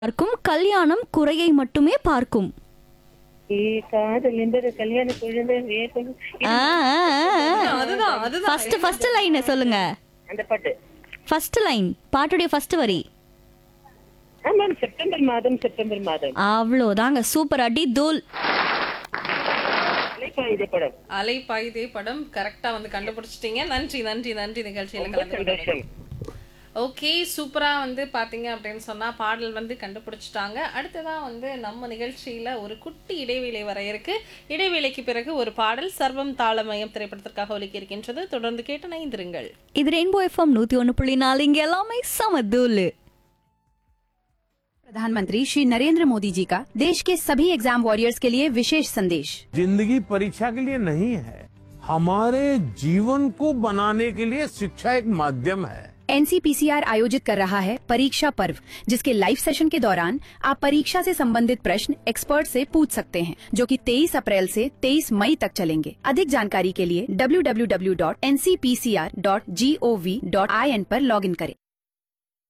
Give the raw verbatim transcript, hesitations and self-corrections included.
பார்க்கும் கல்யாணம் குறையை மட்டுமே பார்க்கும். ஏ காதல் என்பது கல்யாண குழந்தை வேதம். ஆ, ஆ, ஆ. அதுதான் அதுதான் ஃபர்ஸ்ட் ஃபர்ஸ்ட் லைன் சொல்லுங்க. அந்த பாட்டு. ஃபர்ஸ்ட் லைன் பாட்டுடைய ஃபர்ஸ்ட் வரி. ஆமாம், செப்டம்பர் மாதம் செப்டம்பர் மாதம் அவ்வளோதாங்க. சூப்பர், அடி தூள். அலைப்பாயுதே படம். அலைப்பாயுதே படம் கரெக்டா வந்து கண்டுபிடிச்சிட்டீங்க. நன்றி நன்றி நன்றி நிகழ்ச்சியில ரொம்ப கலந்து சந்தோஷம். ஓகே, சூப்பரா வந்து பாத்தீங்க அப்படின்னு சொன்னா பாடல் வந்து கண்டுபிடிச்சிட்டாங்க. அடுத்ததா வந்து நம்ம நிகழ்ச்சியில ஒரு குட்டி இடைவேளை வர இருக்கு. இடைவேளைக்கு பிறகு ஒரு பாடல் சர்வம் தாளமயம் திரைப்படத்திற்காக ஒலிக்க இருக்கின்றது. தொடர்ந்து கேட்டு நைந்திருங்கள். இது ரெயின்போ எஃப்எம் நூத்தி ஒன்னு புள்ளி நாலு. இங்க எல்லாமே சம தூள். प्रधानमंत्री श्री नरेंद्र मोदी जी का देश के सभी एग्जाम वॉरियर्स के लिए विशेष संदेश। जिंदगी परीक्षा के लिए नहीं है, हमारे जीवन को बनाने के लिए शिक्षा एक माध्यम है। एनसीपीसीआर आयोजित कर रहा है परीक्षा पर्व, जिसके लाइव सेशन के दौरान आप परीक्षा से संबंधित प्रश्न एक्सपर्ट से पूछ सकते हैं, जो कि तेईस अप्रैल से तेईस मई तक चलेंगे। अधिक जानकारी के लिए W W W dot N C P C R dot G O V dot I N पर लॉगिन करें।